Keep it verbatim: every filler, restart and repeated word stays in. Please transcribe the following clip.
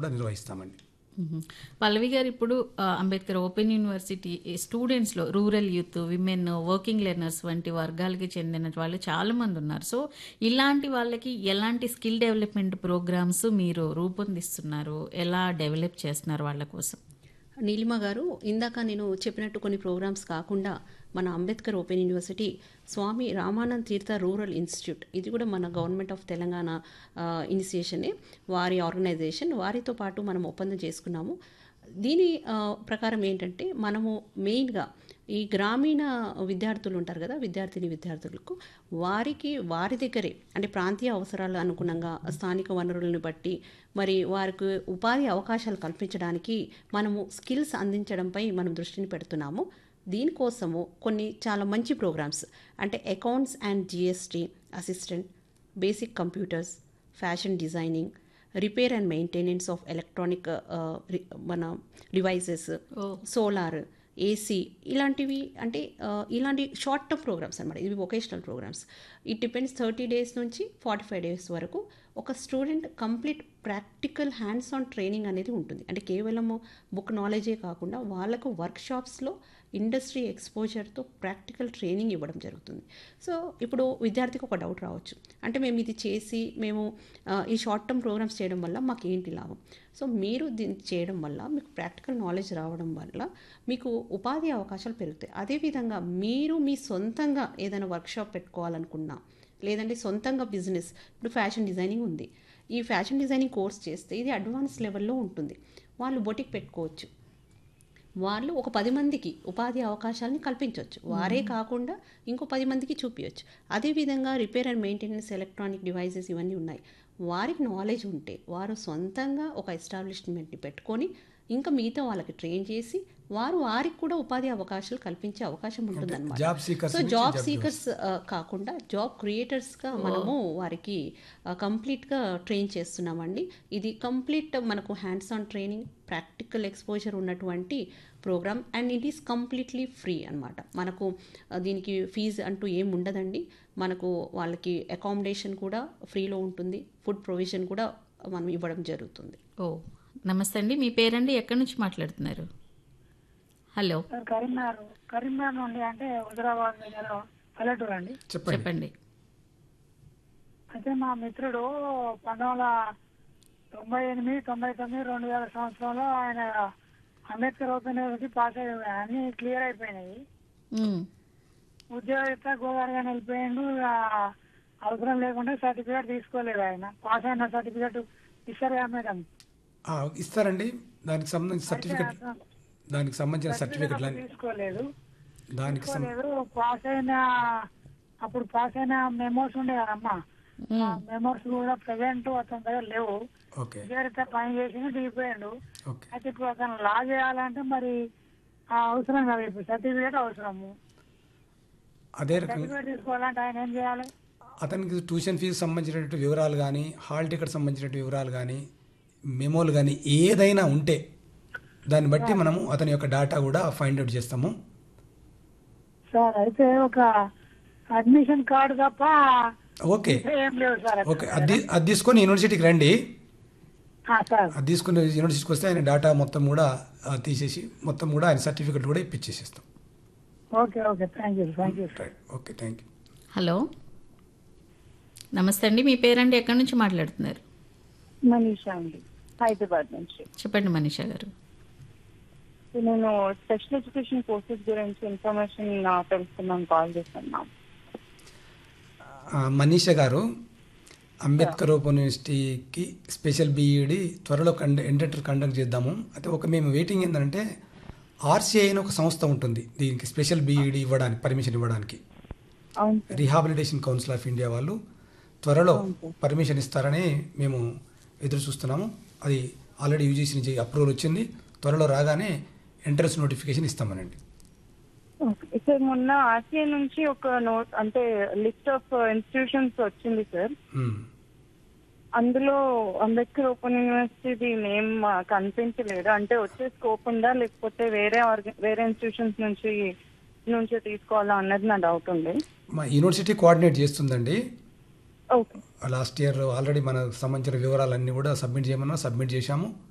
కూడా నిర్వహిస్తామండి. మ్మ్. పల్లవి గారు, ఇప్పుడు ఆ, Ambedkar open university స్టూడెంట్స్లో rural youth, women, working learners వంటి వర్గాలకి చెందిన వాళ్ళు చాలామంది ఉన్నారు. సో ఇలాంటి వాళ్ళకి ఎలాంటి స్కిల్ డెవలప్మెంట్ ప్రోగ్రామ్స్ మీరు రూపొందిస్తున్నారు, ఎలా డెవలప్ చేస్తున్నారు వాళ్ళ కోసం? నీలిమ గారు, ఇందాక నేను చెప్పినట్టు కొన్ని ప్రోగ్రామ్స్ కాకుండా మన అంబేద్కర్ ఓపెన్ యూనివర్సిటీ స్వామి రామానంద్ తీర్థ రూరల్ ఇన్స్టిట్యూట్, ఇది కూడా మన గవర్నమెంట్ ఆఫ్ తెలంగాణ ఇనిషియేషనే, వారి ఆర్గనైజేషన్, వారితో పాటు మనం ఒప్పందం చేసుకున్నాము. దీని ఆ, ప్రకారం ఏంటంటే మనము మెయిన్గా ఈ గ్రామీణ విద్యార్థులు ఉంటారు కదా, విద్యార్థిని విద్యార్థులకు వారికి వారి దగ్గరే అంటే ప్రాంతీయ అవసరాలు అనుగుణంగా స్థానిక వనరులను బట్టి మరి వారికి ఉపాధి అవకాశాలు కల్పించడానికి మనము స్కిల్స్ అందించడంపై మనం దృష్టిని పెడుతున్నాము. దీనికోసము కొన్ని చాలా మంచి ప్రోగ్రామ్స్ అంటే accounts and GST assistant, basic computers, fashion designing, repair and maintenance of electronic మన డివైసెస్, సోలార్, ఏసీ, ఇలాంటివి అంటే ఆ, ఇలాంటి షార్ట్ టర్మ్ ప్రోగ్రామ్స్ అనమాట. ఇవి vocational programmes. It depends thirty days నుంచి ఫార్టీ ఫైవ్ డేస్ వరకు ఒక student complete practical hands on training అనేది ఉంటుంది. అంటే కేవలము బుక్ నాలెడ్జే కాకుండా వాళ్ళకు వర్క్ షాప్స్లో ఇండస్ట్రీ ఎక్స్పోజర్తో ప్రాక్టికల్ ట్రైనింగ్ ఇవ్వడం జరుగుతుంది. సో ఇప్పుడు విద్యార్థికి ఒక డౌట్ రావచ్చు, అంటే మేము ఇది చేసి మేము ఆ, ఈ షార్ట్ టర్మ్ ప్రోగ్రామ్స్ చేయడం వల్ల మాకు ఏంటి లాభం? సో మీరు దీన్ని చేయడం వల్ల మీకు ప్రాక్టికల్ నాలెడ్జ్ రావడం వల్ల మీకు ఉపాధి అవకాశాలు పెరుగుతాయి. అదేవిధంగా మీరు మీ సొంతంగా ఏదైనా వర్క్షాప్ పెట్టుకోవాలనుకున్నా, లేదంటే సొంతంగా బిజినెస్, ఇప్పుడు ఫ్యాషన్ డిజైనింగ్ ఉంది, ఈ ఫ్యాషన్ డిజైనింగ్ కోర్స్ చేస్తే ఇది అడ్వాన్స్ లెవెల్లో ఉంటుంది. వాళ్ళు బొటిక్ పెట్టుకోవచ్చు, వాళ్ళు ఒక పది మందికి ఉపాధి అవకాశాలని కల్పించవచ్చు. వారే కాకుండా ఇంకో పది మందికి చూపించవచ్చు. అదేవిధంగా repair and maintenance electronic devices ఇవన్నీ ఉన్నాయి. వారికి నాలెడ్జ్ ఉంటే వారు సొంతంగా ఒక ఎస్టాబ్లిష్మెంట్ని పెట్టుకొని ఇంకా మిగతా వాళ్ళకి ట్రైన్ చేసి వారు వారికి కూడా ఉపాధి అవకాశాలు కల్పించే అవకాశం ఉంటుందన్నమాట. జాబ్ సీకర్స్ సో నుంచి జాబ్ జాబ్ సీకర్స్ కాకుండా జాబ్ క్రియేటర్స్గా మనము వారికి కంప్లీట్గా ట్రైన్ చేస్తున్నామండి. ఇది కంప్లీట్ మనకు hands on training, practical exposure ఉన్నటువంటి programme and it is completely free అనమాట. మనకు ఆ, దీనికి ఫీజు అంటూ ఏం ఉండదండి. మనకు వాళ్ళకి అకామిడేషన్ కూడా ఫ్రీలో ఉంటుంది, ఫుడ్ ప్రొవిజన్ కూడా మనం ఇవ్వడం జరుగుతుంది. ఓ నమస్తే అండి, మీ పేరండి, ఎక్కడి నుంచి మాట్లాడుతున్నారు? హలో, సార్ కరీంనగర్ కరీంనగర్ నుండి, అంటే హుజరాబాద్ జిల్లాలో పల్లెటూరు అండి. చెప్పండి. చెప్పండి. అయితే మా మిత్రుడు పంతొమ్మిది వందల తొంభై ఎనిమిది తొంభై తొమ్మిది రెండు వేల సంవత్సరంలో ఆయన అంబేద్కర్ ఓపెన్ యూనివర్సిటీ పాస్ అయ్యి అన్ని క్లియర్ అయిపోయినాయి. మ్మ్. ఉద్యోగరీత్యా గోదావరిగా వెళ్ళిపోయిండు. ఇక అవసరం లేకుండా సర్టిఫికేట్ తీసుకోలేదు. ఆయన పాస్ అయిన సర్టిఫికేట్ ఇస్తారు కదా మేడం. ఆ, ఇస్తారండి. దానికి సంబంధించిన సర్టిఫికెట్ దానికి సంబంధించిన సర్టిఫికెట్లు అన్ని- తీసుకోలేదు దానికి సం- తీసుకోలేదు పాస్ అయిన అప్పుడు పాస్ అయిన మెమోస్ ఉండే కదమ్మా, మెమోస్ కూడా ప్రజెంట్ అతని దగ్గర లేవు. ఓకే ఉద్యోగరీత్యా పని చేసి దిగిపోయాడు. ఓకే అయితే ఇప్పుడు అతను లా చేయాలంటే మరి ఆ అవసరం కదా, ఇప్పుడు సర్టిఫికేట్ అవసరము. అదే రకంగా సర్టిఫికేట్ తీసుకోవాలంటే ఆయన ఏం చేయాలి? అతనికి ట్యూషన్ ఫీజు సంబంధించినటువంటి వివరాలు కానీ, హాల్ టికెట్ సంబంధించిన వివరాలు కానీ, మెమోలు కానీ ఏదైనా ఉంటే దాన్ని బట్టి మనము అతని యొక్క డేటా కూడా ఫైండ్ అవుట్ చేస్తాము. సార్ అయితే ఒక అడ్మిషన్ కార్డు తప్ప ఓకే ఏం లేవు సార్. ఓకే అది అది తీసుకొని యూనివర్సిటీకి రండి. ఆ, సార్ అది తీసుకుని యూనివర్సిటీకి వస్తే ఆయన డేటా మొత్తం కూడా ఆ, తీసేసి మొత్తం కూడా ఆయన సర్టిఫికెట్ కూడా ఇప్పించేసేస్తాం. Okay okay thank you thank you sir. Right, okay, thank you. Hello, నమస్తే అండి, మీ పేరండి, ఎక్కడి నుంచి మాట్లాడుతున్నారు? మనీషా అండి, హైదరాబాద్ నుంచి. చెప్పండి మనీషా గారు. నేను స్పెషల్ ఎడ్యుకేషన్ కోర్సెస్ గురించి ఇన్ఫర్మేషన్ తెలుసుకున్నాను, కాల్ చేస్తున్నాం. ఆ, మనీషా గారు, అంబేద్కర్ ఓపెన్ యూనివర్సిటీకి స్పెషల్ బీఈడి త్వరలో కండ ఎంటర్ కండక్ట్ చేద్దాము. అయితే ఒక మేము వెయిటింగ్ ఏంటంటే ఆర్సీఐ అని ఒక సంస్థ ఉంటుంది దీనికి స్పెషల్ బీఈడి ఇవ్వడానికి, పర్మిషన్ ఇవ్వడానికి. అవును sir. Rehabilitation council of India వాళ్ళు త్వరలో పర్మిషన్ ఇస్తారని మేము ఎదురు చూస్తున్నాము. అది ఆల్రెడీ యూజీసీ నుంచి అప్రూవల్ వచ్చింది. త్వరలో రాగానే ఎంట్రన్స్ నోటిఫికేషన్ ఇస్తామనండి. ఓకే సార్, మొన్న ఆర్సీఐ నుంచి ఒక నోట్ అంటే లిస్ట్ ఆఫ్ ఇన్స్టిట్యూషన్స్ వచ్చింది సార్. మ్మ్. అందులో అంబేద్కర్ ఓపెన్ యూనివర్సిటీ నేమ్ కనిపించలేదు. అంటే వచ్చే స్కోప్ ఉందా లేకపోతే వేరే ఆర్గ వేరే ఇన్స్టిట్యూషన్స్ నుంచి నుంచి తీసుకోవాలా అన్నది నా డౌట్ ఉంది. మా యూనివర్సిటీ కోఆర్డినేట్ చేస్తుందండి. ఓకే లాస్ట్ ఇయర్ ఆల్రెడీ మనకు సంబంధించిన వివరాలన్నీ కూడా సబ్మిట్ చేయమన్నా సబ్మిట్ చేశాము.